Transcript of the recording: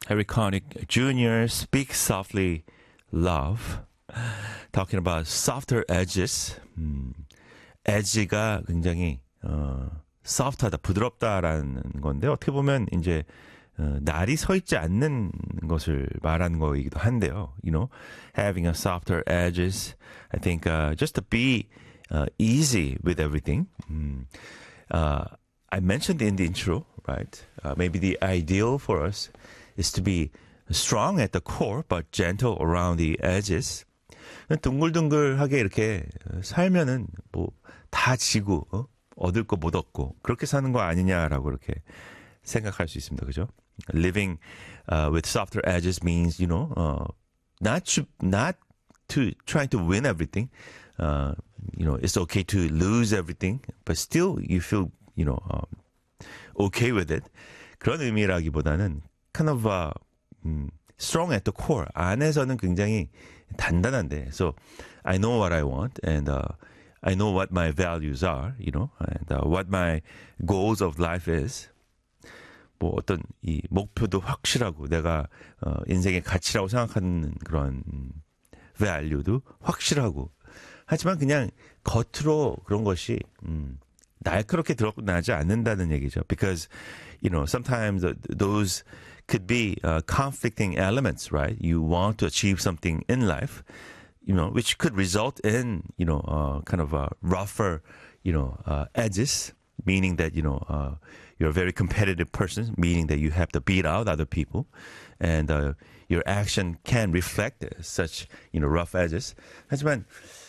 Harry Connick Jr. Speak Softly Love. Talking about softer edges. edge가 굉장히 soft하다, 부드럽다라는 건데 어떻게 보면 이제 날이 서 있지 않는 것을 말하는 거이기도 한데요. You know, having a softer edges. I think just to be easy with everything. I mentioned in the intro, right? Maybe the ideal for us is to be strong at the core, but gentle around the edges. 둥글둥글하게 이렇게 살면은 뭐 다 지고 얻을 거 못 얻고 그렇게 사는 거 아니냐라고 이렇게 생각할 수 있습니다. 그죠? Living with softer edges means, you know, not to trying to win everything. You know, it's okay to lose everything, but still you feel, you know, okay with it. 그런 의미라기보다는 kind of strong at the core. 안에서는 굉장히 단단한데. So I know what I want and I know what my values are, you know, and what my goals of life is. 뭐 어떤 이 목표도 확실하고 내가 인생의 가치라고 생각하는 그런 value도 확실하고 하지만 그냥 겉으로 그런 것이 날카롭게 드러나지 않는다는 얘기죠. Because, you know, sometimes those could be conflicting elements, right? You want to achieve something in life, you know, which could result in, you know, kind of rougher, you know, edges, meaning that, you know, you're a very competitive person, meaning that you have to beat out other people, and your action can reflect such, you know, rough edges. 하지만